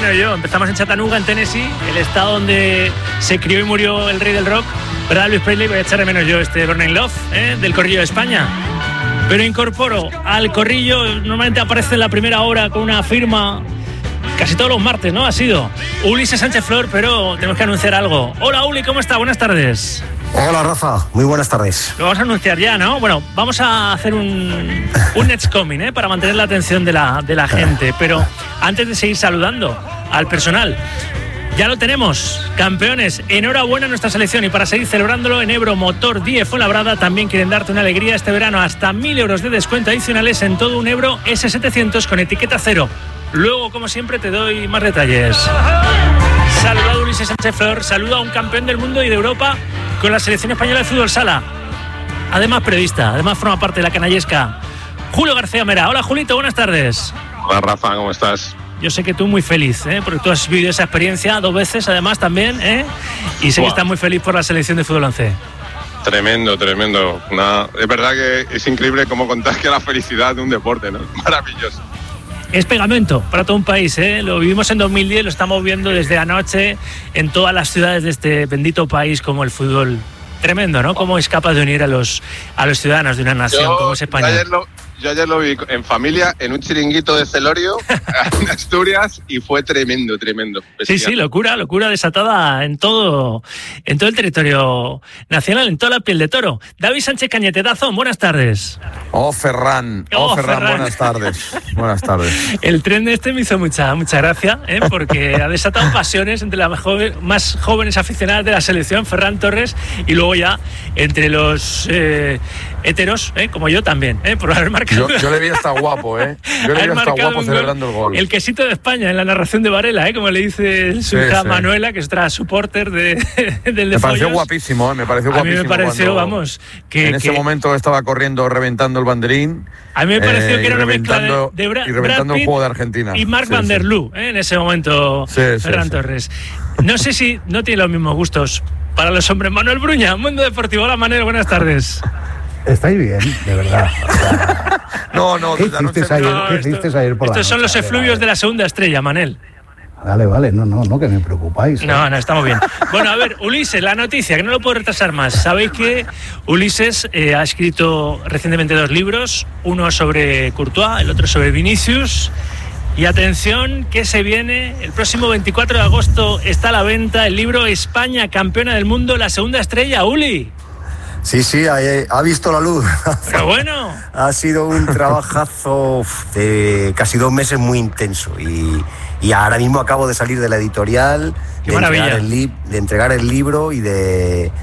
menos yo. Empezamos en Chattanooga, en Tennessee, el estado donde se crió y murió el rey del rock, ¿verdad, Luis Presley? Voy a echar de menos yo este Burning Love, del Corrillo de España. Pero incorporo al Corrillo, normalmente aparece en la primera hora con una firma, casi todos los martes, ¿no? Ha sido Ulises Sánchez Flor, pero tenemos que anunciar algo. Hola, Uli, ¿cómo está? Buenas tardes. Hola, Rafa, muy buenas tardes. Lo vamos a anunciar ya, ¿no? Bueno, vamos a hacer un Nets Coming, para mantener la atención de la gente. Pero antes de seguir saludando al personal, ya lo tenemos, campeones. Enhorabuena a nuestra selección, y para seguir celebrándolo, en Ebro Motor 10 Fuenlabrada también quieren darte una alegría este verano. Hasta 1.000 euros de descuento adicionales en todo un Ebro S700 con etiqueta cero. Luego, como siempre, te doy más detalles. Saluda a Ulises Sánchez Flor, saluda a un campeón del mundo y de Europa con la selección española de fútbol sala. Además periodista, además forma parte de la canallesca. Julio García Mera. Hola, Julito, buenas tardes. Hola, Rafa, ¿cómo estás? Yo sé que tú muy feliz, porque tú has vivido esa experiencia 2 veces, además, también, y sé que estás muy feliz por la selección de fútbol 11. Tremendo. Es verdad que es increíble cómo contagia la felicidad de un deporte, ¿no? Maravilloso. Es pegamento para todo un país, Lo vivimos en 2010, lo estamos viendo desde anoche en todas las ciudades de este bendito país, como el fútbol. Tremendo, ¿no? Cómo es capaz de unir a los ciudadanos de una nación como es España. Yo ayer lo vi en familia, en un chiringuito de Celorio, en Asturias, y fue tremendo. Sí, locura desatada en todo el territorio nacional, en toda la piel de toro. David Sánchez Cañete, Dazón, buenas tardes. Ferran, buenas tardes. El tren de este me hizo mucha gracia, porque ha desatado pasiones entre las más jóvenes aficionadas de la selección, Ferran Torres, y luego ya entre los heteros, como yo también, por haber marcado. Yo le vi hasta guapo, Yo le vi hasta guapo celebrando el gol. El quesito de España en la narración de Varela, como le dice su hija Manuela, que es otra supporter del de Me pareció Follos. Guapísimo, me pareció guapísimo. A mí me pareció, que en ese momento estaba corriendo, reventando el banderín. A mí me pareció que era una mezcla de reventando el juego de Argentina. Y Marc Van der Loo, en ese momento, Ferran Torres. No sé si no tiene los mismos gustos para los hombres. Manuel Bruña, Mundo Deportivo. Hola, Manuel, buenas tardes. Estáis bien, de verdad. No. ¿Qué hicisteis ayer por la noche? Estos son los efluvios de la segunda estrella, Manel. Vale, no, que me preocupáis. No, estamos bien. Bueno, a ver, Ulises, la noticia, que no lo puedo retrasar más. Sabéis que Ulises ha escrito recientemente 2 libros, uno sobre Courtois, el otro sobre Vinicius. Y atención, que se viene, el próximo 24 de agosto está a la venta el libro España, campeona del mundo, la segunda estrella, Uli. Sí, ha visto la luz. Pero bueno. Ha sido un trabajazo de casi 2 meses muy intenso. Y ahora mismo acabo de salir de la editorial, de entregar el libro y de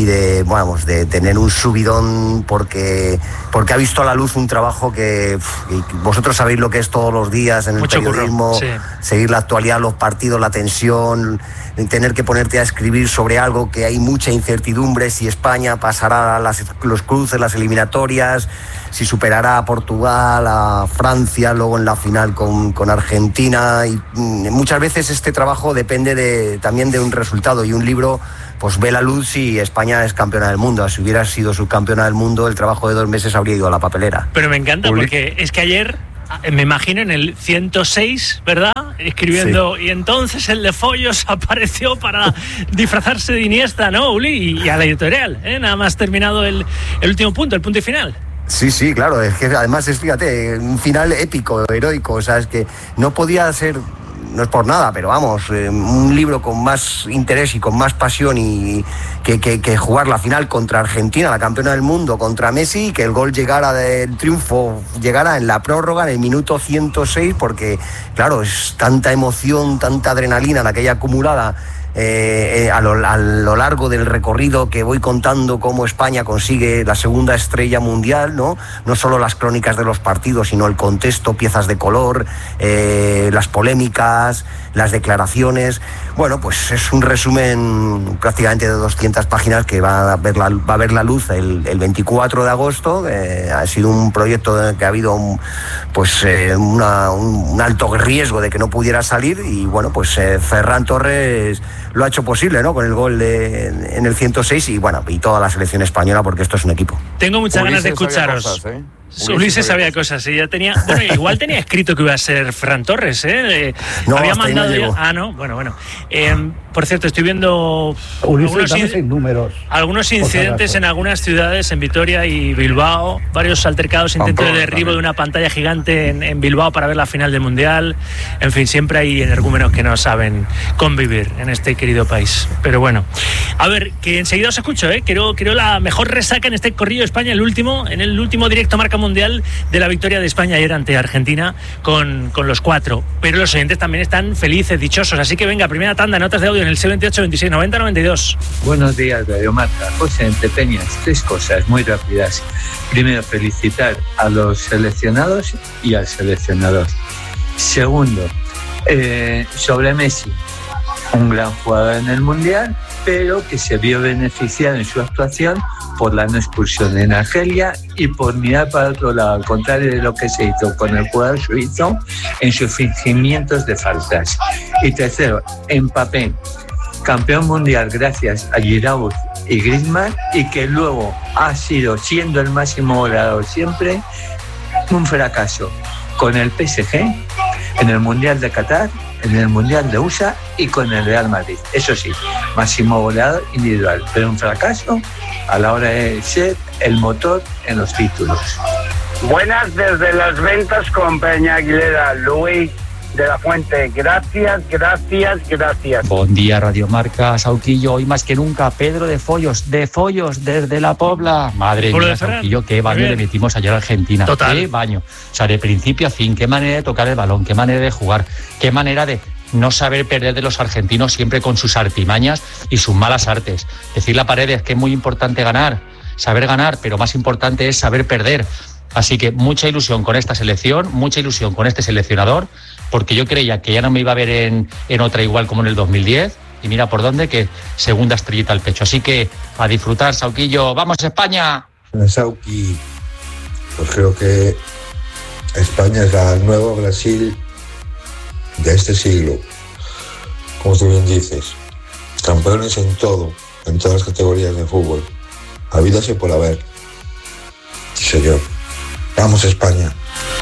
tener un subidón porque ha visto a la luz un trabajo que vosotros sabéis lo que es todos los días en el mucho periodismo, curro, sí. Seguir la actualidad, los partidos, la tensión, tener que ponerte a escribir sobre algo que hay mucha incertidumbre, si España pasará los cruces, las eliminatorias, si superará a Portugal, a Francia, luego en la final con Argentina, y muchas veces este trabajo depende también de un resultado, y un libro pues ve la luz si España es campeona del mundo. Si hubiera sido subcampeona del mundo, el trabajo de 2 meses habría ido a la papelera. Pero me encanta porque es que ayer, me imagino en el 106, ¿verdad? Escribiendo, sí. Y entonces el de Follos apareció para disfrazarse de Iniesta, ¿no, Uli? Y a la editorial, nada más terminado el último punto, el punto y final. Sí, claro, es que además fíjate, un final épico, heroico, o sea, es que no podía ser, no es por nada, pero vamos, un libro con más interés y con más pasión y que jugar la final contra Argentina, la campeona del mundo, contra Messi, y que el gol el triunfo llegara en la prórroga, en el minuto 106, porque claro, es tanta emoción, tanta adrenalina la que hay acumulada a lo largo del recorrido, que voy contando cómo España consigue la segunda estrella mundial, no solo las crónicas de los partidos, sino el contexto, piezas de color, las polémicas, las declaraciones. Bueno, pues es un resumen prácticamente de 200 páginas que va a ver la luz el 24 de agosto. Ha sido un proyecto que ha habido un alto riesgo de que no pudiera salir, y bueno, pues Ferran Torres lo ha hecho posible, ¿no? Con el gol en el 106 y toda la selección española, porque esto es un equipo. Tengo muchas ganas de escucharos. Ulises sabía cosas, sí, ya tenía. Bueno, igual tenía escrito que iba a ser Fran Torres, ¿eh? No, había hasta mandado ahí no ya. Ah, no, bueno. Por cierto, estoy viendo algunos incidentes en algunas ciudades, en Vitoria y Bilbao, varios altercados, intento de derribo de una pantalla gigante en Bilbao para ver la final del Mundial. En fin, siempre hay energúmenos que no saben convivir en este querido país. Pero bueno, a ver, que enseguida os escucho, ¿eh? Quiero la mejor resaca en este Corrillo de España, en el último directo Marca Mundial de la victoria de España ayer ante Argentina con los 4. Pero los oyentes también están felices, dichosos. Así que venga, primera tanda, notas de audio en el 78 26 90 92. Buenos días, Radio Marca. José Entepeñas, 3 cosas muy rápidas. Primero, felicitar a los seleccionados y al seleccionador. Segundo, sobre Messi, un gran jugador en el Mundial, pero que se vio beneficiado en su actuación por la no expulsión en Argelia y por mirar para otro lado, al contrario de lo que se hizo con el jugador suizo en sus fingimientos de faltas. Y tercero, Mbappé, campeón mundial gracias a Giroud y Griezmann, y que luego ha sido, siendo el máximo goleador siempre, un fracaso con el PSG en el Mundial de Qatar, en el Mundial de USA y con el Real Madrid. Eso sí, máximo goleador individual, pero un fracaso a la hora de ser el motor en los títulos. Buenas desde las ventas con Peña Aguilera, Luis de la Fuente. Gracias. Buen día, Radio Marca. Sauquillo, hoy más que nunca, Pedro de Follos desde la Pobla. Madre mía, Sauquillo, qué baño le metimos ayer a Argentina. Total. Qué baño. O sea, de principio a fin, qué manera de tocar el balón, qué manera de jugar, qué manera de no saber perder de los argentinos, siempre con sus artimañas y sus malas artes. Decirle a Paredes que es muy importante saber ganar, pero más importante es saber perder. Así que mucha ilusión con esta selección, mucha ilusión con este seleccionador, porque yo creía que ya no me iba a ver en otra igual como en el 2010, y mira por dónde, que segunda estrellita al pecho. Así que a disfrutar, Sauquillo. ¡Vamos, España! Sauqui, pues creo que España es el nuevo Brasil de este siglo. Como tú bien dices, campeones en todo, en todas las categorías de fútbol. Habidas y por haber. Sí, señor. Vamos, España.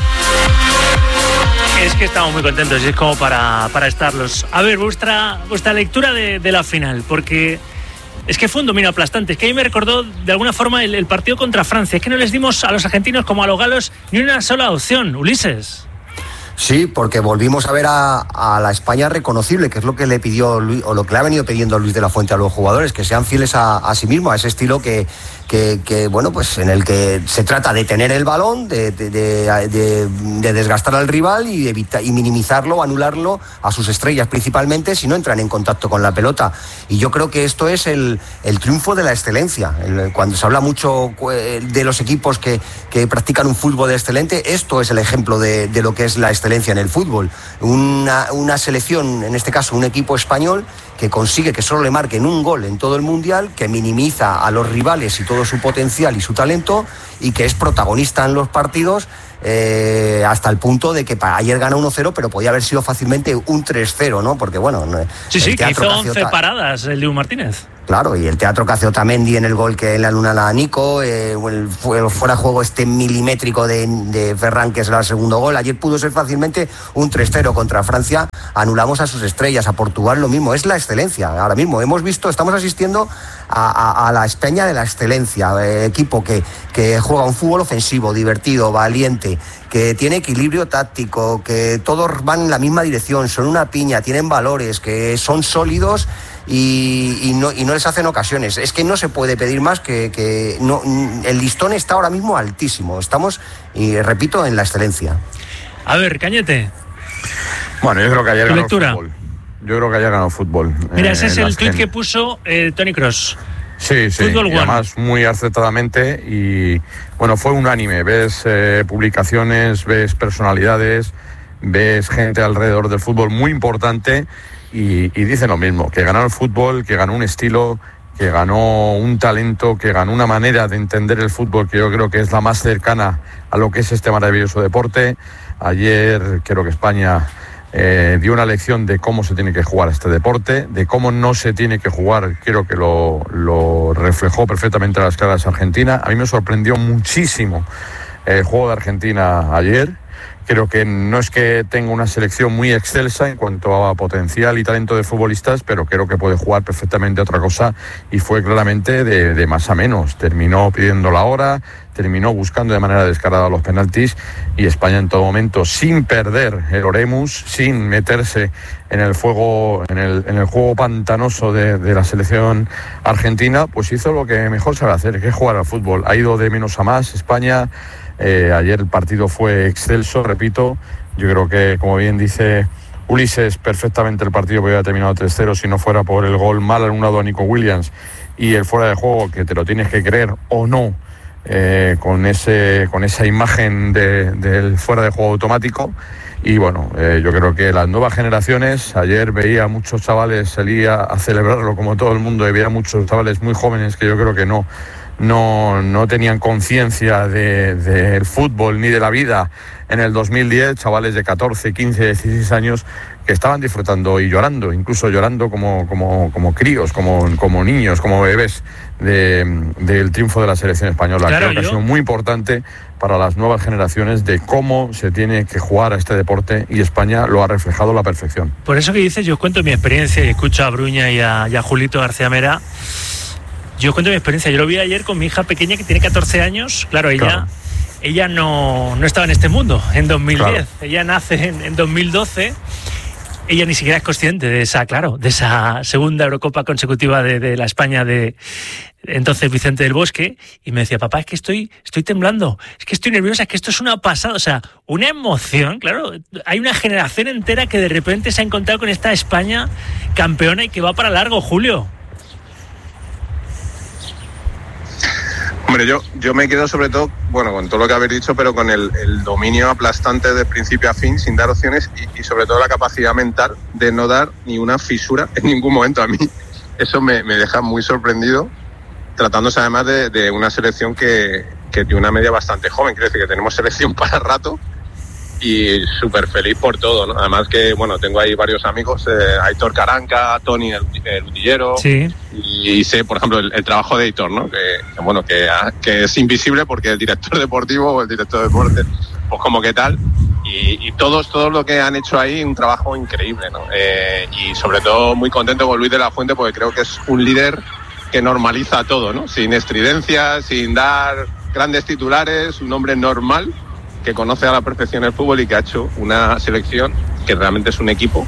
Es que estamos muy contentos y es como para estarlos. A ver, vuestra lectura de la final, porque es que fue un dominio aplastante. Es que a mí me recordó de alguna forma el partido contra Francia. Es que no les dimos a los argentinos como a los galos ni una sola opción, Ulises. Sí, porque volvimos a ver a la España reconocible, que es lo que le pidió Luis, o lo que le ha venido pidiendo Luis de la Fuente a los jugadores, que sean fieles a sí mismo, a ese estilo que bueno, pues en el que se trata de tener el balón, de desgastar al rival y minimizarlo, anularlo a sus estrellas principalmente si no entran en contacto con la pelota. Y yo creo que esto es el triunfo de la excelencia. Cuando se habla mucho de los equipos que practican un fútbol excelente, esto es el ejemplo de lo que es la excelencia en el fútbol. Una selección, en este caso un equipo español, que consigue que solo le marquen un gol en todo el Mundial, que minimiza a los rivales y todo su potencial y su talento, y que es protagonista en los partidos hasta el punto de que ayer ganó 1-0, pero podía haber sido fácilmente un 3-0, ¿no? Porque bueno... Sí, que hizo 11 paradas el Dibu Martínez. Claro, y el teatro que hace Otamendi en el gol que le anula a Nico, el fuera de juego milimétrico de Ferran, que es el segundo gol. Ayer pudo ser fácilmente un 3-0 contra Francia. Anulamos a sus estrellas, a Portugal lo mismo. Es la excelencia. Ahora mismo estamos asistiendo a la España de la excelencia. Equipo que juega un fútbol ofensivo, divertido, valiente, que tiene equilibrio táctico, que todos van en la misma dirección, son una piña, tienen valores, que son sólidos y no les hacen ocasiones. Es que no se puede pedir más que no, el listón está ahora mismo altísimo. Estamos, y repito, en la excelencia. A ver, Cañete. Bueno, yo creo que ayer ganó el fútbol. Yo creo que ayer ganó el fútbol. Mira, ese es el tuit que puso Toni Kroos. Sí, y además muy acertadamente, y bueno, fue unánime. Ves publicaciones, ves personalidades, ves gente alrededor del fútbol muy importante y dicen lo mismo, que ganó el fútbol, que ganó un estilo, que ganó un talento, que ganó una manera de entender el fútbol que yo creo que es la más cercana a lo que es este maravilloso deporte. Ayer creo que España dio una lección de cómo se tiene que jugar este deporte, de cómo no se tiene que jugar. Creo que lo reflejó perfectamente a las caras de Argentina. A mí me sorprendió muchísimo el juego de Argentina ayer. Creo que no es que tenga una selección muy excelsa en cuanto a potencial y talento de futbolistas, pero creo que puede jugar perfectamente otra cosa y fue claramente de más a menos. Terminó pidiendo la hora, terminó buscando de manera descarada los penaltis y España en todo momento, sin perder el oremus, sin meterse en el fuego, en el juego pantanoso de la selección argentina, pues hizo lo que mejor sabe hacer, que es jugar al fútbol. Ha ido de menos a más España. Ayer el partido fue excelso, repito. Yo creo que, como bien dice Ulises, perfectamente el partido podría haber terminado 3-0 si no fuera por el gol mal anulado a Nico Williams y el fuera de juego, que te lo tienes que creer o no, con esa imagen del fuera de juego automático. Y bueno, yo creo que las nuevas generaciones, ayer veía a muchos chavales, salía a celebrarlo como todo el mundo, y veía a muchos chavales muy jóvenes que yo creo que no tenían conciencia del fútbol ni de la vida en el 2010, chavales de 14, 15, 16 años que estaban disfrutando y llorando, incluso llorando como críos, como niños, como bebés del triunfo de la selección española. Claro, creo que ha sido muy importante para las nuevas generaciones de cómo se tiene que jugar a este deporte, y España lo ha reflejado a la perfección. Por eso que dices, yo os cuento mi experiencia y escucho a Bruña y a Julito García Mera. Yo cuento mi experiencia. Yo lo vi ayer con mi hija pequeña que tiene 14 años. Claro, ella no estaba en este mundo en 2010. Claro. Ella nace en 2012. Ella ni siquiera es consciente de esa segunda Eurocopa consecutiva de la España de entonces Vicente del Bosque. Y me decía, papá, es que estoy temblando, es que estoy nerviosa, es que esto es una pasada. O sea, una emoción, claro. Hay una generación entera que de repente se ha encontrado con esta España campeona y que va para largo, Julio. Hombre, yo me quedo sobre todo, bueno, con todo lo que habéis dicho, pero con el dominio aplastante de principio a fin, sin dar opciones, y sobre todo la capacidad mental de no dar ni una fisura en ningún momento. A mí eso me deja muy sorprendido, tratándose además de una selección que tiene una media bastante joven. Quiero decir que tenemos selección para rato y súper feliz por todo, ¿no? Además que, bueno, tengo ahí varios amigos, Aitor Caranca, Toni el Utillero, sí. Y sé, por ejemplo, el trabajo de Aitor, ¿no? Que es invisible porque el director deportivo o el director de deporte, pues como que tal, y todos lo que han hecho ahí, un trabajo increíble, ¿no? Y sobre todo muy contento con Luis de la Fuente, porque creo que es un líder que normaliza todo, ¿no? Sin estridencias, sin dar grandes titulares, un hombre normal que conoce a la perfección el fútbol y que ha hecho una selección que realmente es un equipo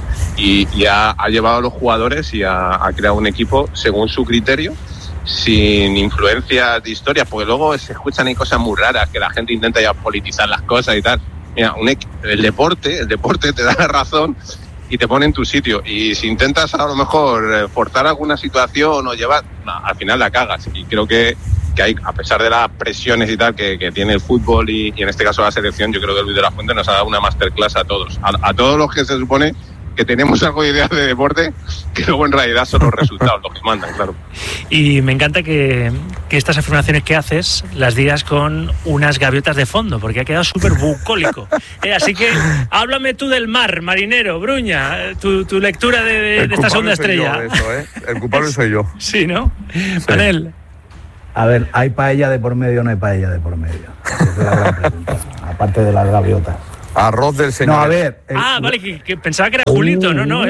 y ha llevado a los jugadores y ha creado un equipo según su criterio, sin influencias de historias, porque luego se escuchan ahí cosas muy raras, que la gente intenta ya politizar las cosas y tal. Mira, el deporte te da la razón y te pone en tu sitio, y si intentas a lo mejor forzar alguna situación o llevar, al final la cagas, y creo que hay, a pesar de las presiones y tal que tiene el fútbol y en este caso la selección, yo creo que Luis de la Fuente nos ha dado una masterclass a todos, a todos los que se supone que tenemos algo de idea de deporte, que luego en realidad son los resultados los que mandan, claro. Y me encanta que estas afirmaciones que haces las digas con unas gaviotas de fondo, porque ha quedado súper bucólico. Así que háblame tú del mar, marinero, Bruña, tu lectura de esta segunda estrella. El culpable soy yo. Sí, ¿no? Sí. Manel. A ver, ¿hay paella de por medio o no hay paella de por medio? Esa es la gran pregunta, aparte de las gaviotas. Arroz del señor. No, a ver. Vale, que pensaba que era Julito. No,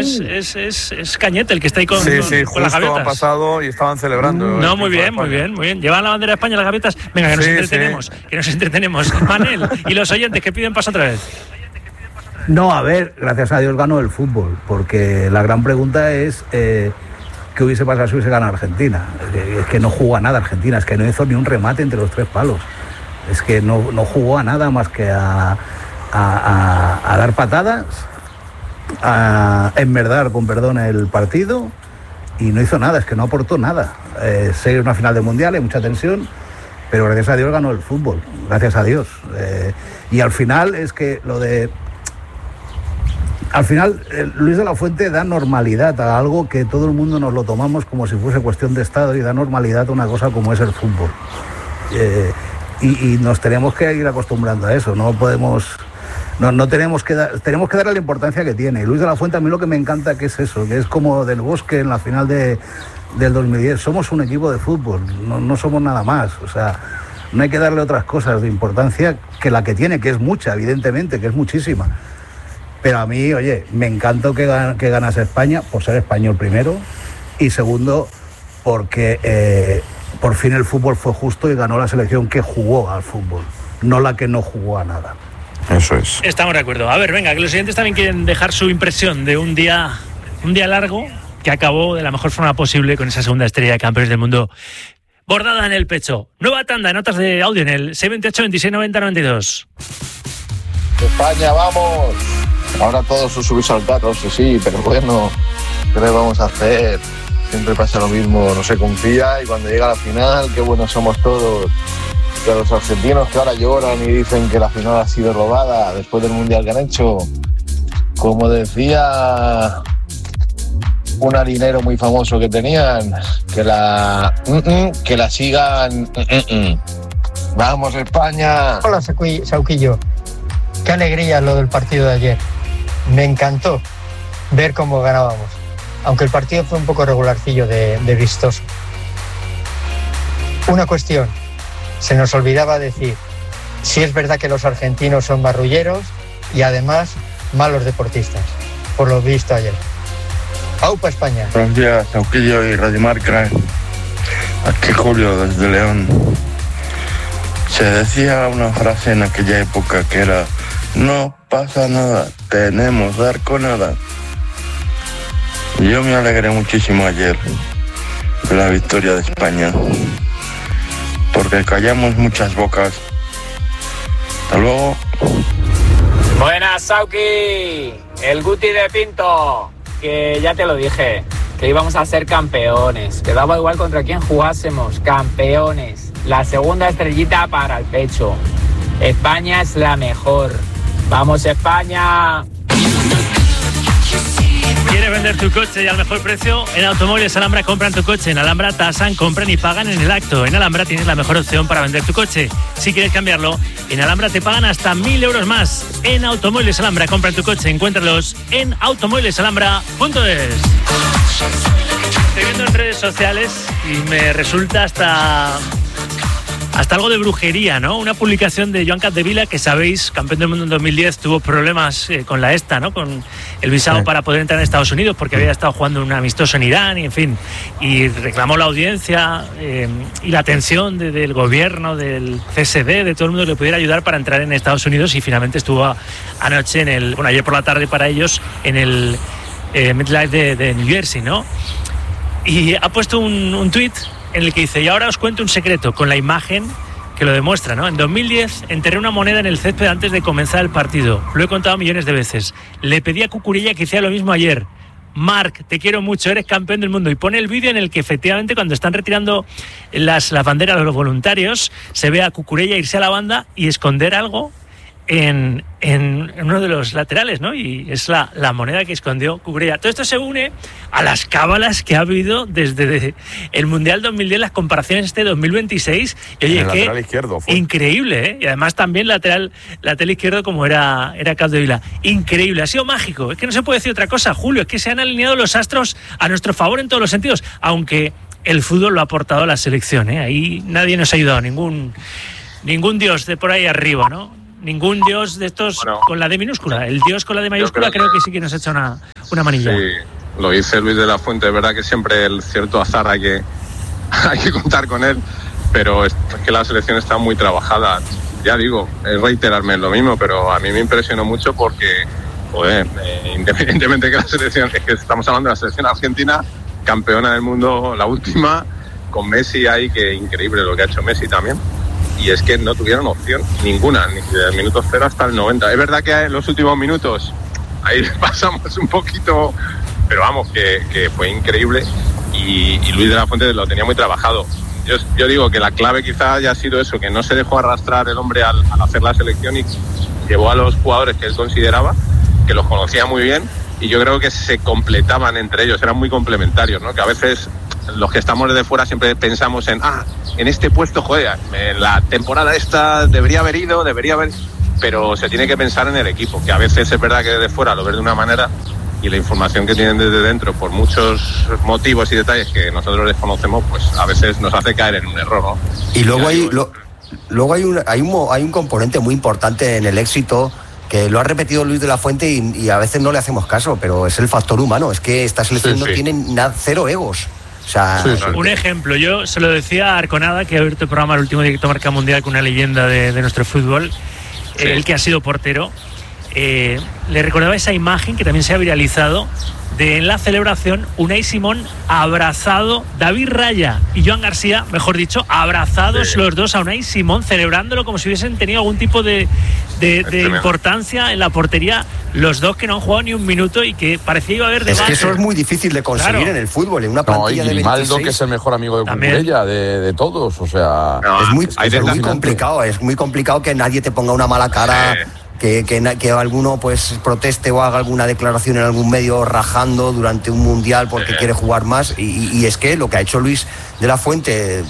es Cañete el que está ahí con, sí, con las gaviotas. Ha pasado y estaban celebrando. No, muy bien. Llevan la bandera de España las gaviotas. Venga, que nos entretenemos. Manel, y los oyentes que piden paso otra vez. No, a ver, gracias a Dios ganó el fútbol, porque la gran pregunta es ¿qué hubiese pasado si hubiese ganado Argentina? Es que no jugó a nada Argentina, es que no hizo ni un remate entre los tres palos. Es que no jugó a nada más que a dar patadas, a enmerdar, con perdón, el partido, y no hizo nada, es que no aportó nada. Sé una final de mundial, hay mucha tensión, pero gracias a Dios ganó el fútbol, gracias a Dios. Y al final es que Luis de la Fuente da normalidad a algo que todo el mundo nos lo tomamos como si fuese cuestión de Estado, y da normalidad a una cosa como es el fútbol. Y nos tenemos que ir acostumbrando a eso, no podemos... No tenemos que darle la importancia que tiene. Y Luis de la Fuente, a mí lo que me encanta que es eso, que es como del Bosque en la final del 2010. Somos un equipo de fútbol, no somos nada más. O sea, No hay que darle otras cosas de importancia que la que tiene, que es mucha, evidentemente, que es muchísima. Pero a mí, oye, me encantó que ganase España, por ser español primero, y segundo, porque por fin el fútbol fue justo y ganó la selección que jugó al fútbol, no la que no jugó a nada. Eso es. Estamos de acuerdo. A ver, venga, que los siguientes también quieren dejar su impresión de un día largo que acabó de la mejor forma posible con esa segunda estrella de campeones del mundo bordada en el pecho. Nueva tanda, notas de audio en el 628 26 90 92. España, vamos. Ahora todos os subís al carro, sí, pero bueno, ¿qué le vamos a hacer? Siempre pasa lo mismo, no se confía y cuando llega la final, qué buenos somos todos. Que los argentinos que ahora lloran y dicen que la final ha sido robada después del mundial que han hecho, como decía un harinero muy famoso que tenían, que la sigan. Vamos España. Hola Sauquillo, qué alegría lo del partido de ayer. Me encantó ver cómo ganábamos, aunque el partido fue un poco regularcillo de vistoso. Una cuestión, se nos olvidaba decir, si es verdad que los argentinos son marrulleros y además malos deportistas, por lo visto ayer. ¡Aupa España! Buenos días, Sauquillo y Radio Marca. Aquí Julio desde León. Se decía una frase en aquella época que era: no pasa nada, tenemos arconada. Yo me alegré muchísimo ayer de la victoria de España, porque callamos muchas bocas. Hasta luego. Buenas, Sauki. El Guti de Pinto. Que ya te lo dije, que íbamos a ser campeones. Que daba igual contra quién jugásemos. Campeones. La segunda estrellita para el pecho. España es la mejor. ¡Vamos, España! ¿Quieres vender tu coche y al mejor precio? En Automóviles Alhambra compran tu coche. En Alhambra tasan, compran y pagan en el acto. En Alhambra tienes la mejor opción para vender tu coche. Si quieres cambiarlo, en Alhambra te pagan hasta 1.000 euros más. En Automóviles Alhambra compran tu coche. Encuéntralos en automóvilesalhambra.es. Estoy viendo en redes sociales y me resulta hasta algo de brujería, ¿no? Una publicación de Joan Capdevila, que sabéis, campeón del mundo en 2010, tuvo problemas con la ESTA, ¿no? Con el visado para poder entrar en Estados Unidos porque había estado jugando un amistoso en Irán y en fin. Y reclamó la audiencia y la atención del gobierno, del CSD, de todo el mundo que le pudiera ayudar para entrar en Estados Unidos, y finalmente estuvo anoche ayer por la tarde para ellos en el MetLife de New Jersey, ¿no? Y ha puesto un tuit en el que dice: y ahora os cuento un secreto, con la imagen que lo demuestra, ¿no? En 2010 enterré una moneda en el césped antes de comenzar el partido. Lo he contado millones de veces. Le pedí a Cucurella que hiciera lo mismo ayer. Marc, te quiero mucho, eres campeón del mundo. Y pone el vídeo en el que efectivamente cuando están retirando las banderas de los voluntarios, se ve a Cucurella irse a la banda y esconder algo en uno de los laterales, ¿no? Y es la moneda que escondió Cucurella. Todo esto se une a las cábalas que ha habido desde el Mundial 2010, las comparaciones 2026. Y oye, el lateral izquierdo fue increíble, ¿eh? Y además también lateral izquierdo como era Capdevila. Increíble, ha sido mágico. Es que no se puede decir otra cosa, Julio, es que se han alineado los astros a nuestro favor en todos los sentidos, aunque el fútbol lo ha aportado a la selección, ¿eh? Ahí nadie nos ha ayudado, ningún dios de por ahí arriba, ¿no? Ningún dios de estos con la D minúscula. El dios con la D mayúscula creo que sí que nos ha hecho una manilla. Sí, lo dice Luis de la Fuente. Es verdad que siempre el cierto azar hay que contar con él, pero es que la selección está muy trabajada. Ya digo, es reiterarme en lo mismo, pero a mí me impresionó mucho porque, joder, independientemente que la selección, es que estamos hablando de la selección argentina, campeona del mundo, la última, con Messi ahí, que increíble lo que ha hecho Messi también. Y es que no tuvieron opción ninguna, ni desde el minuto 0 hasta el 90. Es verdad que en los últimos minutos ahí pasamos un poquito, pero vamos, que fue increíble, y Luis de la Fuente lo tenía muy trabajado. Yo digo que la clave quizá haya sido eso, que no se dejó arrastrar el hombre al hacer la selección y llevó a los jugadores que él consideraba, que los conocía muy bien, y yo creo que se completaban entre ellos, eran muy complementarios, ¿no? Que a veces los que estamos desde fuera siempre pensamos en este puesto, joder, en la temporada esta debería haber, pero se tiene que pensar en el equipo, que a veces es verdad que desde fuera lo ves de una manera y la información que tienen desde dentro, por muchos motivos y detalles que nosotros desconocemos, pues a veces nos hace caer en un error, ¿no? Y luego hay Luego hay un componente muy importante en el éxito, que lo ha repetido Luis de la Fuente y a veces no le hacemos caso, pero es el factor humano. Es que esta selección no tiene cero egos. O sea, un ejemplo, yo se lo decía a Arconada, que ha abierto el programa El Último Directo Marca Mundial con una leyenda de nuestro fútbol, el que ha sido portero. Le recordaba esa imagen que también se ha viralizado de en la celebración Unai Simón abrazado, David Raya y Joan García, mejor dicho, abrazados los dos a Unai Simón, celebrándolo como si hubiesen tenido algún tipo de importancia en la portería, los dos que no han jugado ni un minuto y que parecía iba a haber debate. Es que eso es muy difícil de conseguir en el fútbol, en una plantilla de 26. Grimaldo, que es el mejor amigo de Cucurella, de todos, o sea... es muy complicado, es muy complicado que nadie te ponga una mala cara... Que alguno pues proteste o haga alguna declaración en algún medio rajando durante un mundial porque quiere jugar más y es que lo que ha hecho Luis de la Fuente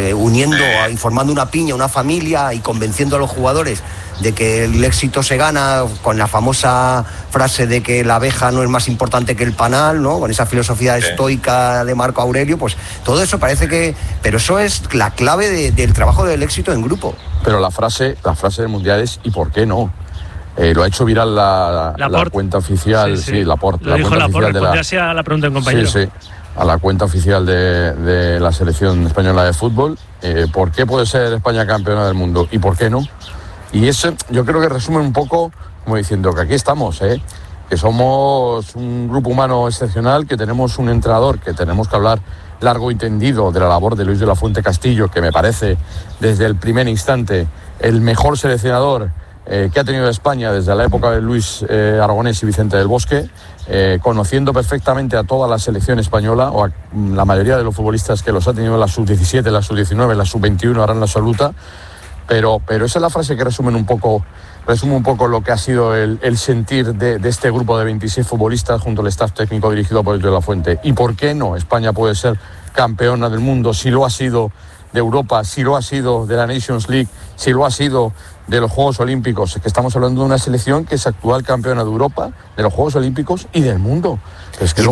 formando una piña, una familia y convenciendo a los jugadores de que el éxito se gana con la famosa frase de que la abeja no es más importante que el panal, ¿no? Con esa filosofía estoica de Marco Aurelio, pues todo eso parece que... Pero eso es la clave del trabajo del éxito en grupo. Pero la frase del mundial es ¿y por qué no? Lo ha hecho viral la cuenta oficial, Laporte. Lo dijo Laporte, responde así a la pregunta de un compañero. Sí, a la cuenta oficial de la selección española de fútbol. ¿Por qué puede ser España campeona del mundo y por qué no? Y eso yo creo que resume un poco como diciendo que aquí estamos, que somos un grupo humano excepcional, que tenemos un entrenador, que tenemos que hablar largo y tendido de la labor de Luis de la Fuente Castillo, que me parece desde el primer instante el mejor seleccionador que ha tenido España desde la época de Luis Aragonés y Vicente del Bosque, conociendo perfectamente a toda la selección española, o a la mayoría de los futbolistas que los ha tenido en la sub-17, en la sub-19, en la sub-21, ahora en la absoluta, pero esa es la frase que resume un poco lo que ha sido el sentir de este grupo de 26 futbolistas junto al staff técnico dirigido por Luis de la Fuente. ¿Y por qué no? España puede ser campeona del mundo, si lo ha sido de Europa, si lo ha sido de la Nations League, si lo ha sido de los Juegos Olímpicos. Es que estamos hablando de una selección que es actual campeona de Europa, de los Juegos Olímpicos y del mundo. Es que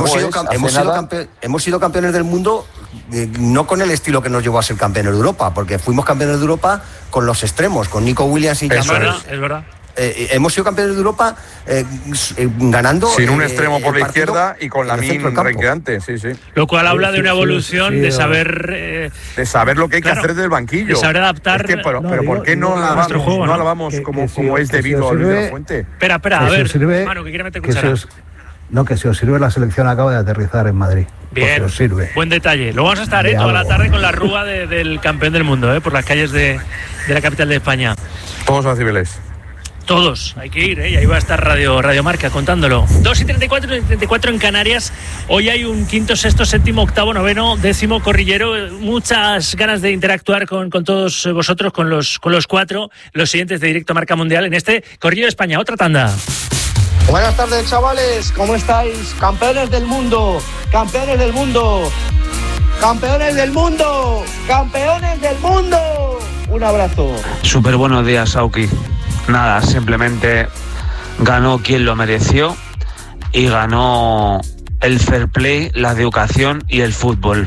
hemos sido campeones del mundo, no con el estilo que nos llevó a ser campeones de Europa, porque fuimos campeones de Europa con los extremos, con Nico Williams y Yamal. Es verdad. Hemos sido campeones de Europa ganando sin un extremo por la izquierda y con Lamine Renqueante, sí. Lo cual habla de una evolución de saber lo que hay que hacer del banquillo, de saber adaptar. Es que, pero ¿por qué no alabamos como es debido a Luis de la Fuente? Espera, a ver, Manu, que quiere meter cuchara. Que si os sirve, la selección acaba de aterrizar en Madrid. Bien, os sirve. Buen detalle. Luego vamos a estar toda la tarde con la rúa del campeón del mundo, por las calles de la capital de España. Todos a Cibeles. Todos, hay que ir, y ahí va a estar Radio Marca contándolo. 2:34 en Canarias. Hoy hay un quinto, sexto, séptimo, octavo, noveno, décimo corrillero. Muchas ganas de interactuar con todos vosotros, con los cuatro, los siguientes de Directo Marca Mundial en este Corrillo de España. Otra tanda. Buenas tardes, chavales, ¿cómo estáis? Campeones del mundo, campeones del mundo, campeones del mundo, campeones del mundo. Un abrazo. Súper buenos días, Sauki. Nada, simplemente ganó quien lo mereció y ganó el fair play, la educación y el fútbol.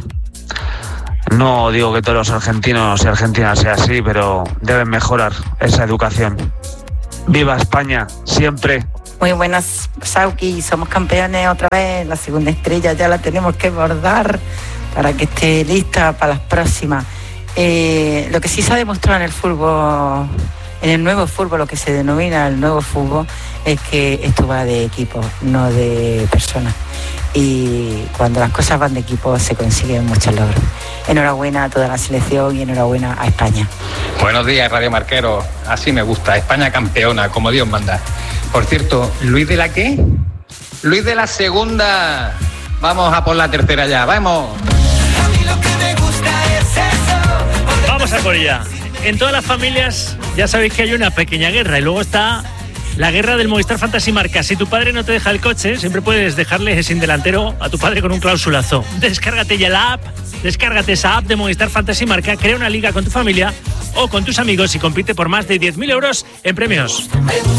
No digo que todos los argentinos y argentinas sea así, pero deben mejorar esa educación. ¡Viva España! Siempre. Muy buenas, Sauki. Somos campeones otra vez. La segunda estrella ya la tenemos que bordar para que esté lista para las próximas. Lo que sí se ha demostrado en el fútbol, en el nuevo fútbol, lo que se denomina el nuevo fútbol, es que esto va de equipo, no de personas. Y cuando las cosas van de equipo se consiguen muchos logros. Enhorabuena a toda la selección y enhorabuena a España. Buenos días, Radio Marquero. Así me gusta. España campeona, como Dios manda. Por cierto, ¿Luis de la qué? Luis de la segunda. Vamos a por la tercera ya, vamos. A mí lo que me gusta es eso. Vamos a por ella. En todas las familias ya sabéis que hay una pequeña guerra y luego está la guerra del Movistar Fantasy Marca. Si tu padre no te deja el coche, siempre puedes dejarle sin delantero a tu padre con un clausulazo. Descárgate ya la app, descárgate esa app de Movistar Fantasy Marca, crea una liga con tu familia o con tus amigos y compite por más de 10.000 euros en premios.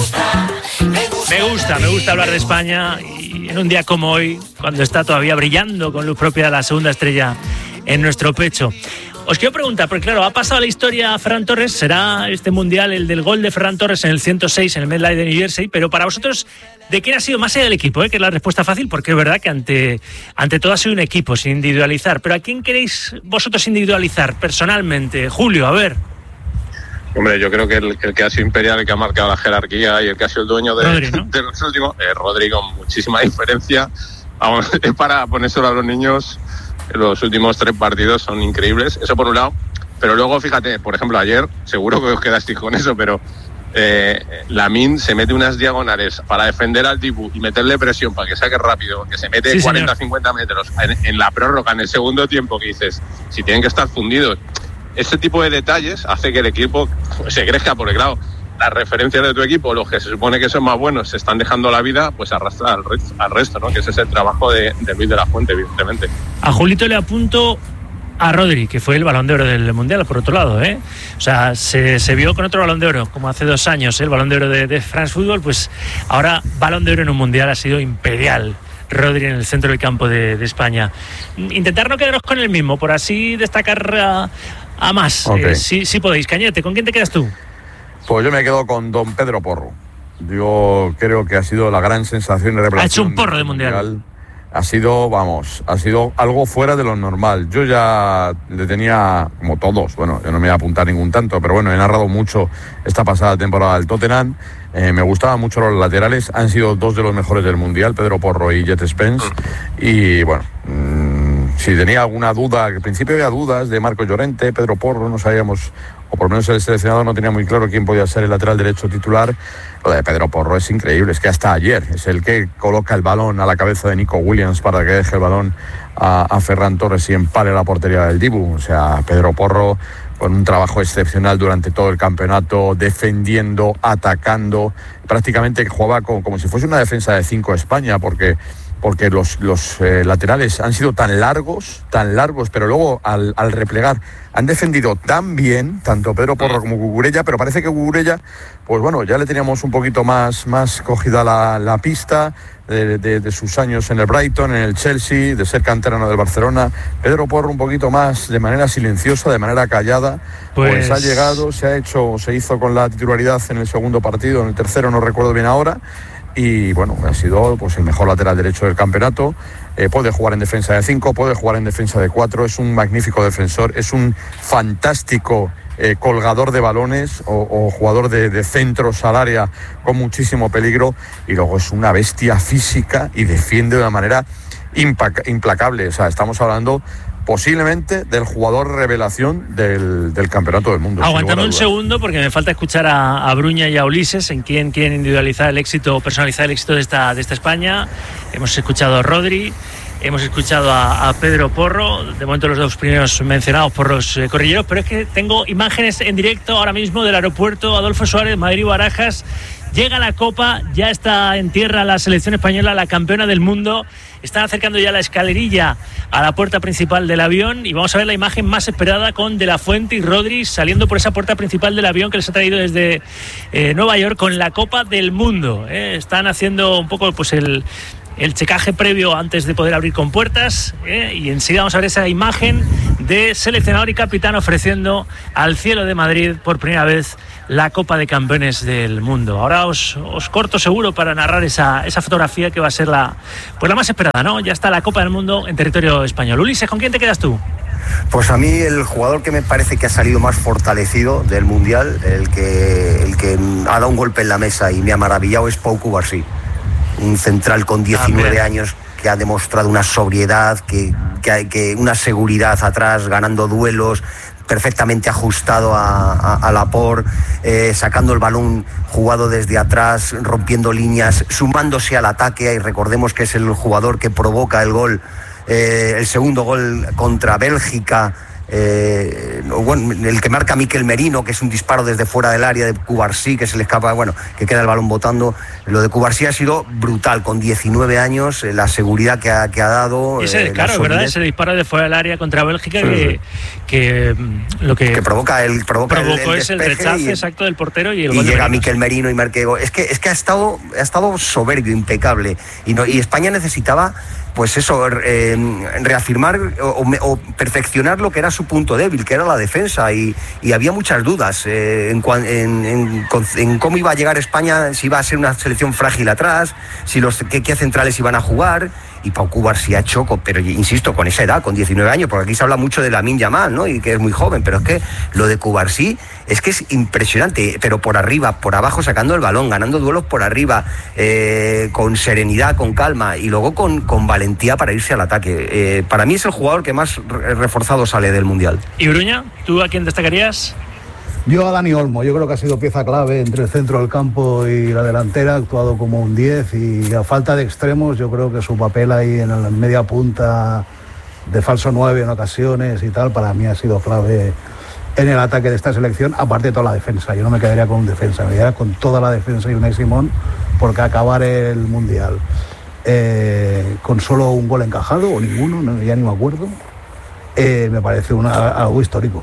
Me gusta hablar de España y en un día como hoy, cuando está todavía brillando con luz propia la segunda estrella en nuestro pecho. Os quiero preguntar, porque claro, ha pasado a la historia Ferran Torres, será este mundial el del gol de Ferran Torres en el 106 en el MetLife de New Jersey, pero para vosotros, ¿de quién ha sido más allá del equipo? Que es la respuesta fácil, porque es verdad que ante todo ha sido un equipo, sin individualizar. Pero ¿a quién queréis vosotros individualizar personalmente? Julio, a ver. Hombre, yo creo que el que ha sido imperial, el que ha marcado la jerarquía y el que ha sido el dueño de los últimos, Rodri, con muchísima diferencia. Vamos, para ponérselo a los niños, los últimos 3 partidos son increíbles, eso por un lado. Pero luego, fíjate, por ejemplo, ayer, seguro que os quedasteis con eso, pero Lamine se mete unas diagonales para defender al Dibu y meterle presión para que saque rápido, que se mete 40-50 metros en la prórroga, en el segundo tiempo, que dices, si tienen que estar fundidos. Este tipo de detalles hace que el equipo se crezca, porque claro, las referencias de tu equipo, los que se supone que son más buenos, se están dejando la vida, pues arrastra al resto, ¿no? Que ese es el trabajo de Luis de la Fuente, evidentemente. A Julito le apunto a Rodri, que fue el Balón de Oro del Mundial, por otro lado, ¿eh? O sea, se vio con otro Balón de Oro, como hace 2 años, el Balón de Oro de France Football, pues ahora Balón de Oro en un Mundial ha sido imperial. Rodri en el centro del campo de España. Intentar no quedaros con el mismo, por así destacar a más. Okay. Sí podéis. Cañete, ¿con quién te quedas tú? Pues yo me quedo con don Pedro Porro. Yo creo que ha sido la gran sensación de revelación. Ha hecho un porro de mundial. Ha sido algo fuera de lo normal. Yo ya le tenía, como todos, bueno, yo no me voy a apuntar ningún tanto, pero bueno, he narrado mucho esta pasada temporada del Tottenham. Me gustaban mucho los laterales, han sido 2 de los mejores del mundial, Pedro Porro y Jet Spence. Y bueno, si tenía alguna duda, al principio había dudas de Marco Llorente, Pedro Porro, no sabíamos, o por lo menos el seleccionador no tenía muy claro quién podía ser el lateral derecho titular. Lo de Pedro Porro es increíble, es que hasta ayer es el que coloca el balón a la cabeza de Nico Williams para que deje el balón a Ferran Torres y empale la portería del Dibu. O sea, Pedro Porro con un trabajo excepcional durante todo el campeonato, defendiendo, atacando, prácticamente jugaba como si fuese una defensa de 5 España, porque los laterales han sido tan largos, pero luego al replegar han defendido tan bien, tanto Pedro Porro como Cucurella, pero parece que Cucurella, pues bueno, ya le teníamos un poquito más cogida la pista de sus años en el Brighton, en el Chelsea, de ser canterano del Barcelona. Pedro Porro un poquito más de manera silenciosa, de manera callada, pues ha llegado, se hizo con la titularidad en el segundo partido, en el tercero no recuerdo bien ahora. Y bueno, ha sido pues el mejor lateral derecho del campeonato. Puede jugar en defensa de 5, puede jugar en defensa de 4, es un magnífico defensor, es un fantástico colgador de balones o jugador de centros al área con muchísimo peligro, y luego es una bestia física y defiende de una manera implacable. O sea, estamos hablando posiblemente del jugador revelación del Campeonato del Mundo. Aguantame un segundo, porque me falta escuchar a Bruña y a Ulises en quién quieren individualizar el éxito, personalizar el éxito de esta España. Hemos escuchado a Rodri, hemos escuchado a Pedro Porro, de momento los 2 primeros mencionados por los corrilleros, pero es que tengo imágenes en directo ahora mismo del aeropuerto Adolfo Suárez, Madrid-Barajas. Llega la Copa, ya está en tierra la selección española, la campeona del mundo. Están acercando ya la escalerilla a la puerta principal del avión y vamos a ver la imagen más esperada con De la Fuente y Rodri saliendo por esa puerta principal del avión que les ha traído desde Nueva York con la Copa del Mundo. Están haciendo un poco pues el checaje previo antes de poder abrir con puertas, y enseguida vamos a ver esa imagen de seleccionador y capitán ofreciendo al cielo de Madrid por primera vez la Copa de Campeones del Mundo. Ahora os corto seguro para narrar esa fotografía que va a ser la más esperada, ¿no? Ya está la Copa del Mundo en territorio español. Ulises, ¿con quién te quedas tú? Pues a mí el jugador que me parece que ha salido más fortalecido del Mundial, el que ha dado un golpe en la mesa y me ha maravillado, es Pau Cubarsí. Un central con 19 años que ha demostrado una sobriedad, que una seguridad atrás, ganando duelos, perfectamente ajustado a Laporte, sacando el balón jugado desde atrás, rompiendo líneas, sumándose al ataque, y recordemos que es el jugador que provoca el gol, el segundo gol contra Bélgica, el que marca Mikel Merino, que es un disparo desde fuera del área de Cubarsí, que se le escapa, que queda el balón botando. Lo de Cubarsí ha sido brutal, con 19 años, la seguridad que ha dado. Ese, claro, ¿verdad? Ese disparo de fuera del área contra Bélgica, que provoca el es el rechace exacto del portero y el gol. Y llega Mikel Merino y marca. Es que ha estado soberbio, impecable. Y España necesitaba, pues eso, reafirmar o perfeccionar lo que era su punto débil, que era la defensa, y había muchas dudas en cómo iba a llegar España, si iba a ser una selección frágil atrás, si qué centrales iban a jugar. Y Pau Cubarsí ha hecho, pero insisto, con esa edad, con 19 años, porque aquí se habla mucho de Lamine Yamal, ¿no? Y que es muy joven, pero es que lo de Cubarsí es que es impresionante, pero por arriba, por abajo, sacando el balón, ganando duelos por arriba, con serenidad, con calma, y luego con valentía para irse al ataque. Para mí es el jugador que más reforzado sale del Mundial. ¿Y Bruña? ¿Tú a quién destacarías? Yo a Dani Olmo, yo creo que ha sido pieza clave entre el centro del campo y la delantera, ha actuado como un 10, y a falta de extremos yo creo que su papel ahí en la media punta de falso 9 en ocasiones y tal, para mí ha sido clave en el ataque de esta selección, aparte de toda la defensa. Yo no me quedaría con un defensa, me quedaría con toda la defensa y Unai Simón, porque acabar el Mundial con solo un gol encajado, o ninguno, ya ni me acuerdo, me parece algo histórico.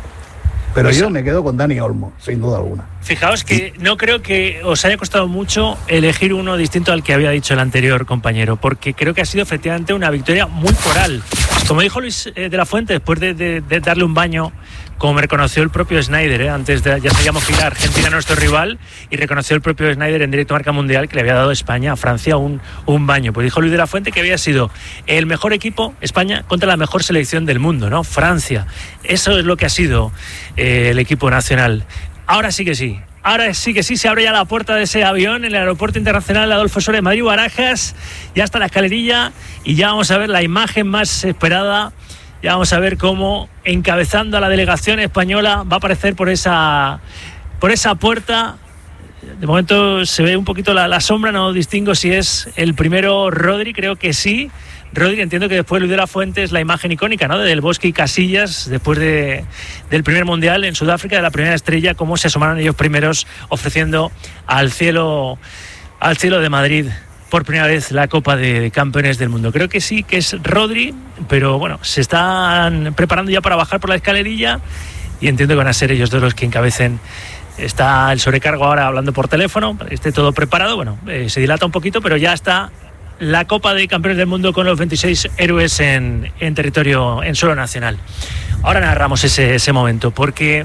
Pero yo me quedo con Dani Olmo, sin duda alguna. Fijaos que no creo que os haya costado mucho elegir uno distinto al que había dicho el anterior compañero, porque creo que ha sido efectivamente una victoria muy coral. Como dijo Luis de la Fuente, después de darle un baño, como me reconoció el propio Snyder, antes de, ya sabíamos que era Argentina nuestro rival, y reconoció el propio Snyder en directo Marca Mundial que le había dado España a Francia un baño. Pues dijo Luis de la Fuente que había sido el mejor equipo, España, contra la mejor selección del mundo, ¿no? Francia. Eso es lo que ha sido el equipo nacional. Ahora sí que sí. Ahora sí que sí, se abre ya la puerta de ese avión en el Aeropuerto Internacional Adolfo Suárez Madrid-Barajas. Ya está la escalerilla y ya vamos a ver la imagen más esperada. Ya vamos a ver cómo, encabezando a la delegación española, va a aparecer por esa puerta. De momento se ve un poquito la sombra, no distingo si es el primero Rodri, creo que sí. Rodri, entiendo que después Luis de la Fuente es la imagen icónica, ¿no? De Del Bosque y Casillas, después del primer Mundial en Sudáfrica, de la primera estrella, cómo se asomaron ellos primeros ofreciendo al cielo de Madrid por primera vez la Copa de Campeones del Mundo. Creo que sí, que es Rodri, pero bueno, se están preparando ya para bajar por la escalerilla y entiendo que van a ser ellos dos los que encabecen. Está el sobrecargo ahora hablando por teléfono, esté todo preparado. Bueno, se dilata un poquito, pero ya está la Copa de Campeones del Mundo con los 26 héroes en territorio, en suelo nacional. Ahora narramos ese momento, porque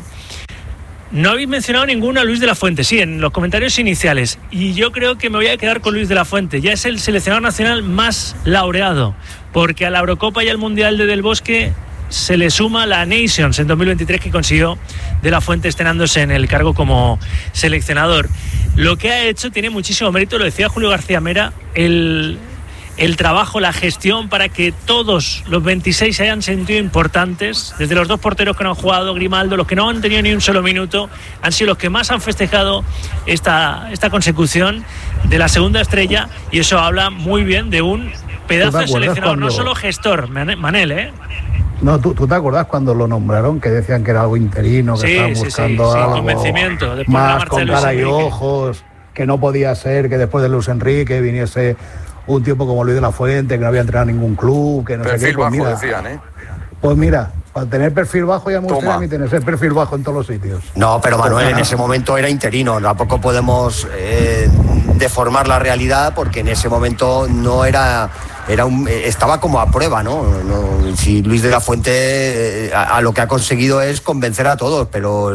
no habéis mencionado ninguno a Luis de la Fuente, sí, en los comentarios iniciales, y yo creo que me voy a quedar con Luis de la Fuente. Ya es el seleccionador nacional más laureado, porque a la Eurocopa y al Mundial de Del Bosque se le suma la Nations en 2023 que consiguió de la Fuente estrenándose en el cargo como seleccionador. Lo que ha hecho tiene muchísimo mérito, lo decía Julio García Mera, el trabajo, la gestión para que todos los 26 se hayan sentido importantes, desde los dos porteros que no han jugado, Grimaldo, los que no han tenido ni un solo minuto, han sido los que más han festejado esta consecución de la segunda estrella, y eso habla muy bien de un pedazo de seleccionador, no solo gestor, Manel, ¿eh? No, ¿tú te acordás cuando lo nombraron, que decían que era algo interino, que estaban buscando algo convencimiento, más con cara y ojos, que no podía ser que después de Luis Enrique viniese un tipo como Luis de la Fuente, que no había entrenado en ningún club, que no sé qué? Pues mira, decían, ¿eh? Pues mira, para tener perfil bajo ya me gustaría a mí tener ese perfil bajo en todos los sitios. No, pero Manuel, en ese momento era interino, tampoco podemos deformar la realidad, porque en ese momento no estaba como a prueba, ¿no? Si Luis de la Fuente a lo que ha conseguido es convencer a todos, pero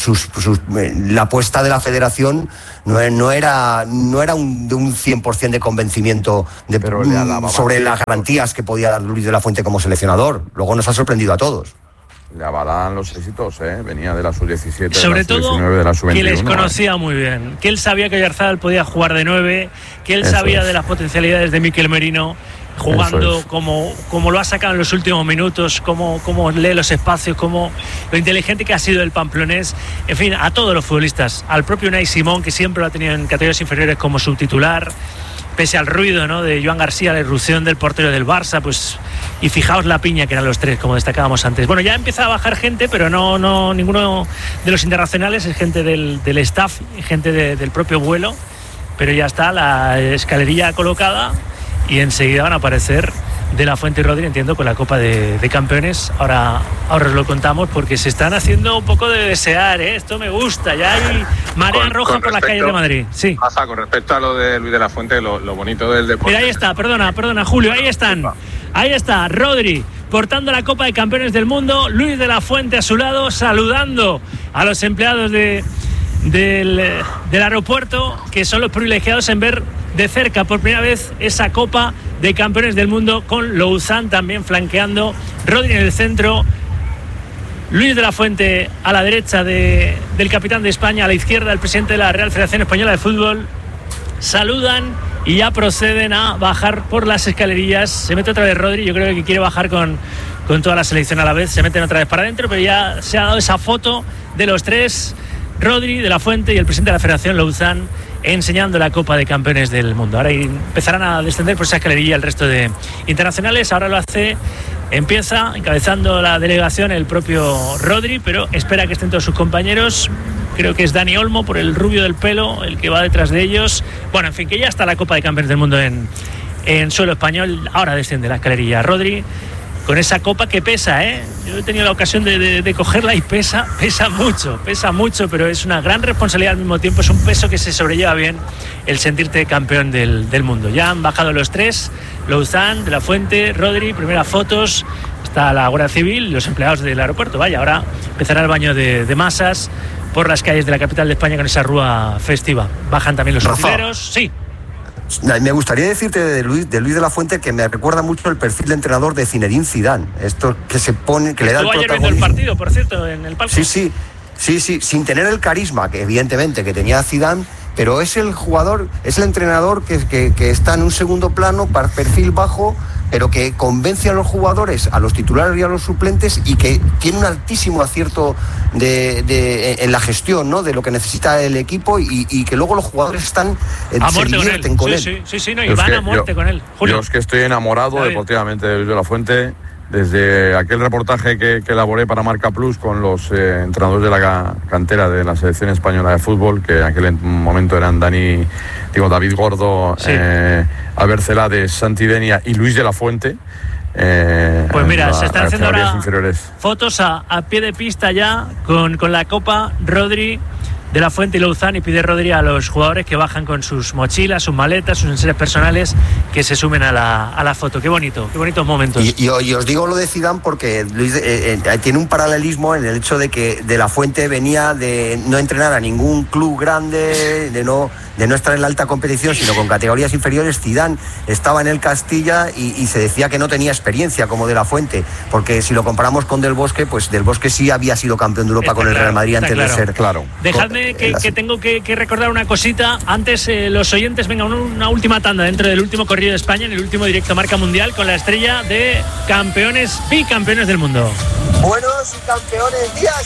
la apuesta de la federación no era de un 100% de convencimiento sobre las garantías que podía dar Luis de la Fuente como seleccionador. Luego nos ha sorprendido a todos. Le avalan los éxitos, venía de la sub-17, sobre de la todo sub-19, de la sub-21. Que les conocía muy bien, que él sabía que Oyarzabal podía jugar de 9, que él sabía de las potencialidades de Mikel Merino jugando como lo ha sacado en los últimos minutos, como lee los espacios, como lo inteligente que ha sido el pamplonés. En fin, a todos los futbolistas, al propio Unai Simón, que siempre lo ha tenido en categorías inferiores como subtitular, pese al ruido, ¿no?, de Joan García, la irrupción del portero del Barça, pues, y fijaos la piña que eran los tres, como destacábamos antes. Bueno, ya empieza a bajar gente, pero no ninguno de los internacionales, es gente del staff, gente del propio vuelo, pero ya está la escalerilla colocada y enseguida van a aparecer De la Fuente y Rodri, entiendo, con la Copa de Campeones. Ahora os lo contamos, porque se están haciendo un poco de desear, ¿eh? Esto me gusta, ya hay marea roja por las calles de Madrid. Sí. Rafa, con respecto a lo de Luis de la Fuente, lo bonito del deporte. Mira, ahí está, perdona, Julio, ahí están. Ahí está, Rodri, portando la Copa de Campeones del Mundo, Luis de la Fuente a su lado, saludando a los empleados del aeropuerto, que son los privilegiados en ver de cerca por primera vez esa Copa de Campeones del Mundo, con Louzán también flanqueando, Rodri en el centro, Luis de la Fuente a la derecha del capitán de España, a la izquierda el presidente de la Real Federación Española de Fútbol. Saludan y ya proceden a bajar por las escalerillas. Se mete otra vez Rodri, yo creo que quiere bajar con toda la selección a la vez. Se meten otra vez para adentro, pero ya se ha dado esa foto de los tres, Rodri, de la Fuente y el presidente de la Federación, Louzán, enseñando la Copa de Campeones del Mundo. Ahora empezarán a descender por esa escalerilla el resto de internacionales. Ahora empieza encabezando la delegación el propio Rodri, pero espera que estén todos sus compañeros. Creo que es Dani Olmo, por el rubio del pelo, el que va detrás de ellos. Bueno, en fin, que ya está la Copa de Campeones del Mundo en suelo español. Ahora desciende la escalerilla Rodri con esa copa que pesa, ¿eh? Yo he tenido la ocasión de cogerla y pesa mucho, pero es una gran responsabilidad al mismo tiempo. Es un peso que se sobrelleva bien el sentirte campeón del mundo. Ya han bajado los tres, Louzán, de la Fuente, Rodri, primeras fotos. Está la Guardia Civil y los empleados del aeropuerto. Vaya, ahora empezará el baño de masas por las calles de la capital de España con esa rúa festiva. Bajan también los utileros. Sí. Me gustaría decirte de Luis de la Fuente que me recuerda mucho el perfil de entrenador de Zinedine Zidane. Esto que se pone, que le da el protagonismo. Estuvo ayer viendo el partido, por cierto, en el palco. Sí, sin tener el carisma que evidentemente que tenía Zidane, pero es el jugador, es el entrenador que está en un segundo plano, para perfil bajo, pero que convence a los jugadores, a los titulares y a los suplentes, y que tiene un altísimo acierto en la gestión, ¿no?, de lo que necesita el equipo, y que luego los jugadores se divierten con él. Sí, no, y van a muerte con él. Julio. Yo es que estoy enamorado deportivamente de Luis de la Fuente. Desde aquel reportaje que elaboré para Marca Plus con los entrenadores de la cantera de la selección española de fútbol, que en aquel momento eran David Gordo, sí, Albert Celades, Santi Denia y Luis de la Fuente. Pues mira, se están haciendo ahora fotos a pie de pista ya con la Copa, Rodri, de la Fuente y Louzán, y pide Rodri a los jugadores que bajan con sus mochilas, sus maletas, sus enseres personales, que se sumen a la foto. Qué bonitos momentos. Y os digo lo de Zidane porque Luis tiene un paralelismo en el hecho de que de la Fuente venía de no entrenar a ningún club grande, de no estar en la alta competición, sino con categorías inferiores. Zidane estaba en el Castilla y se decía que no tenía experiencia como de la Fuente, porque si lo comparamos con Del Bosque, pues Del Bosque sí había sido campeón de Europa con el Real Madrid antes de ser. Claro. Dejadme que tengo que recordar una cosita. Antes, los oyentes, venga, una última tanda dentro del último corrido de España, en el último directo Marca Mundial, con la estrella de bicampeones del mundo. Buenos y campeones días,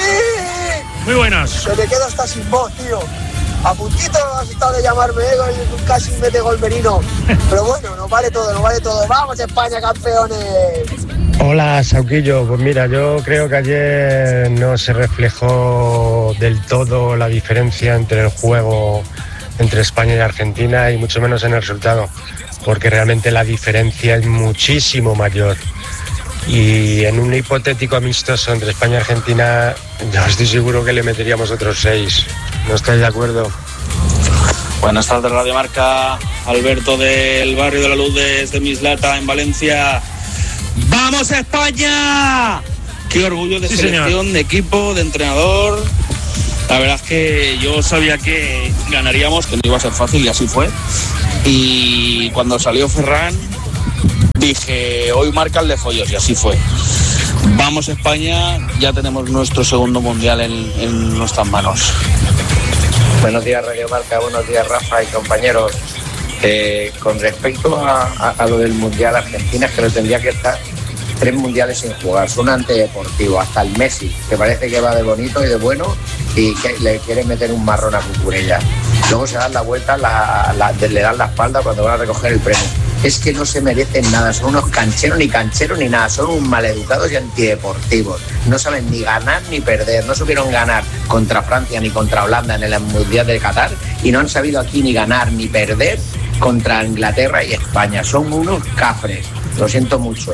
Sauki. Muy buenos. Se me quedo hasta sin voz, tío. A puntito has estado de llamarme y casi mete gol Merino. Pero bueno, nos vale todo. ¡Vamos, España, campeones! Hola, Sauquillo. Pues mira, yo creo que ayer no se reflejó del todo la diferencia entre el juego entre España y Argentina, y mucho menos en el resultado, porque realmente la diferencia es muchísimo mayor. Y en un hipotético amistoso entre España y Argentina, yo estoy seguro que le meteríamos otros 6. ¿No estáis de acuerdo? Buenas tardes, Radio Marca. Alberto del barrio de la Luz desde Mislata, en Valencia. ¡Vamos, España! ¡Qué orgullo de selección, señor, de equipo, de entrenador! La verdad es que yo sabía que ganaríamos, que no iba a ser fácil, y así fue. Y cuando salió Ferran, dije, hoy marca el de Follos, y así fue. Vamos, España, ya tenemos nuestro segundo mundial en nuestras manos. Buenos días, Radio Marca, buenos días, Rafa y compañeros. Con respecto a lo del mundial, Argentina es que lo tendría que estar 3 mundiales sin jugar, son antideportivos, hasta el Messi, que parece que va de bonito y de bueno, y que le quiere meter un marrón a Cucurella. Luego se dan la vuelta, le dan la espalda cuando van a recoger el premio. Es que no se merecen nada, son unos cancheros ni nada, son unos maleducados y antideportivos. No saben ni ganar ni perder, no supieron ganar contra Francia ni contra Holanda en el Mundial de Qatar, y no han sabido aquí ni ganar ni perder contra Inglaterra y España. Son unos cafres, lo siento mucho.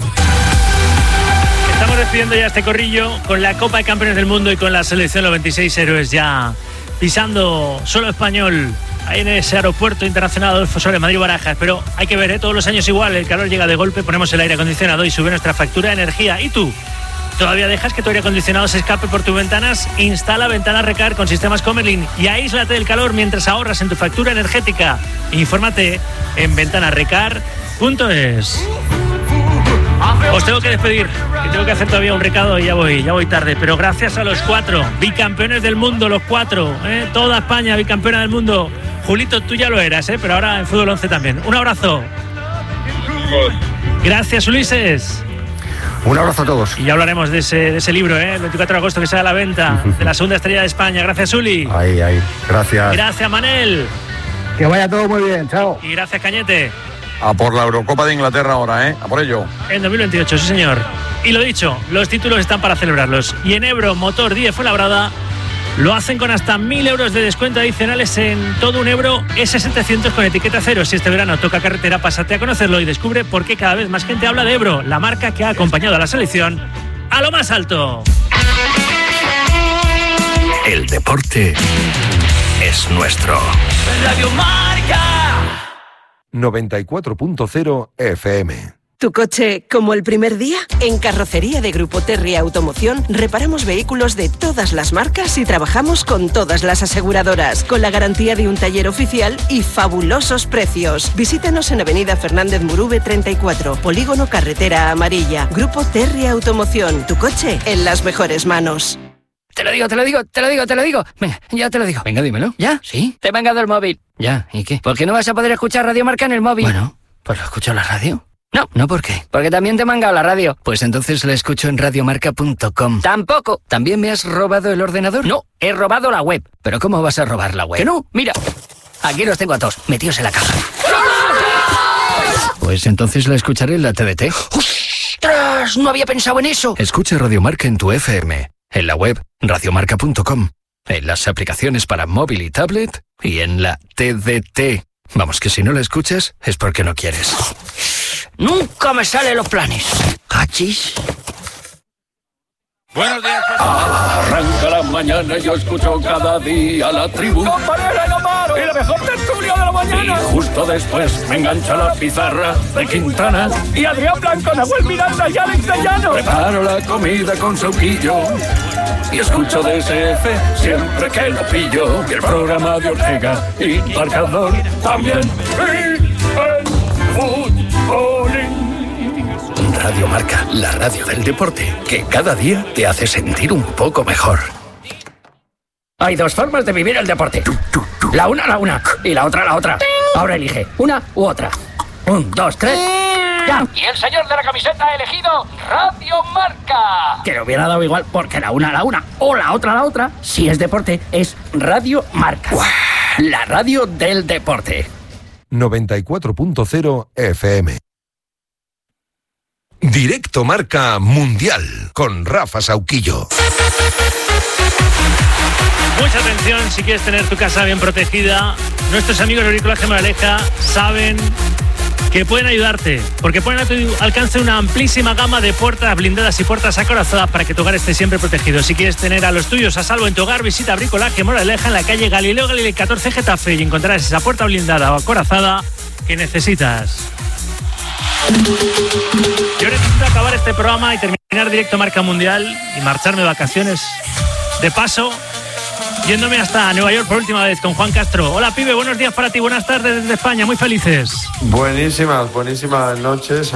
Estamos despidiendo ya este corrillo con la Copa de Campeones del Mundo y con la selección, los 26 héroes ya pisando suelo español ahí en ese aeropuerto internacional Adolfo Suárez, Madrid-Barajas. Pero hay que ver, todos los años igual, el calor llega de golpe, ponemos el aire acondicionado y sube nuestra factura de energía. ¿Y tú? ¿Todavía dejas que tu aire acondicionado se escape por tus ventanas? Instala Ventanas Recar con sistemas Comerlin y aíslate del calor mientras ahorras en tu factura energética. Infórmate en ventanasrecar.es. Os tengo que despedir, que tengo que hacer todavía un recado y ya voy tarde. Pero gracias a los 4 bicampeones del mundo, los 4, toda España bicampeona del mundo. Julito, tú ya lo eras, pero ahora en Fútbol 11 también. Un abrazo. Gracias, Ulises. Un abrazo a todos. Y ya hablaremos de ese libro, el 24 de agosto que sale a la venta, de la segunda estrella de España. Gracias, Uli. Ahí. Gracias. Gracias, Manel. Que vaya todo muy bien. Chao. Y gracias, Cañete. A por la Eurocopa de Inglaterra ahora, a por ello. En 2028, sí, señor. Y lo dicho, los títulos están para celebrarlos. Y en Ebro Motor 10 Fuenlabrada lo hacen con hasta 1.000 euros de descuento adicionales en todo un Ebro S700 con etiqueta cero. Si este verano toca carretera, pásate a conocerlo y descubre por qué cada vez más gente habla de Ebro, la marca que ha acompañado a la selección a lo más alto. El deporte es nuestro. Radio Marca 94.0 FM. ¿Tu coche como el primer día? En Carrocería de Grupo Terry Automoción reparamos vehículos de todas las marcas y trabajamos con todas las aseguradoras, con la garantía de un taller oficial y fabulosos precios. Visítanos en Avenida Fernández Murube 34, Polígono Carretera Amarilla. Grupo Terry Automoción, tu coche en las mejores manos. Te lo digo. Venga, ya te lo digo. Venga, dímelo. ¿Ya? ¿Sí? Te he mangado el móvil. Ya, ¿y qué? ¿Por qué no vas a poder escuchar Radio Marca en el móvil? Bueno, pues lo escucho en la radio. No, ¿por qué? Porque también te he mangado la radio. Pues entonces la escucho en radiomarca.com. Tampoco. ¿También me has robado el ordenador? No, he robado la web. ¿Pero cómo vas a robar la web? Que no, mira. Aquí los tengo a todos, metidos en la caja. Pues entonces la escucharé en la TDT. ¡Ostras! No había pensado en eso. Escucha Radio Marca en tu FM, en la web radiomarca.com, en las aplicaciones para móvil y tablet y en la TDT. Vamos, que si no la escuchas es porque no quieres. Nunca me salen los planes. ¿Cachis? Buenos días. Arranca la mañana y yo escucho cada día la tribu. ¡Compañera, no paro! ¡Y la mejor tertulia de la mañana! Y justo después me engancha la pizarra de Quintana. Y Adrián Blanco, Nahuel Miranda y Alex de Llano. Preparo la comida con Sauquillo y escucho DSF siempre que lo pillo. Y el programa de Ortega y Marcador también. Y el fútbolín. Radio Marca, la radio del deporte, que cada día te hace sentir un poco mejor. Hay dos formas de vivir el deporte. La una y la otra. Ahora elige una u otra. 1, 2, 3. ¡Ya! Y el señor de la camiseta ha elegido Radio Marca. Que le hubiera dado igual porque la una o la otra, si es deporte, es Radio Marca. ¡Uah! La radio del deporte. 94.0 FM. Directo Marca Mundial con Rafa Sauquillo. Mucha atención si quieres tener tu casa bien protegida. Nuestros amigos de Bricolaje Moraleja saben que pueden ayudarte, porque ponen a tu alcance una amplísima gama de puertas blindadas y puertas acorazadas para que tu hogar esté siempre protegido. Si quieres tener a los tuyos a salvo en tu hogar, visita Bricolaje Moraleja en la calle Galileo Galilei 14 Getafe y encontrarás esa puerta blindada o acorazada que necesitas. Yo necesito acabar este programa y terminar Directo Marca Mundial y marcharme de vacaciones. De paso, yéndome hasta Nueva York por última vez con Juan Castro. Hola, pibe, buenos días para ti, buenas tardes desde España, muy felices. Buenísimas noches.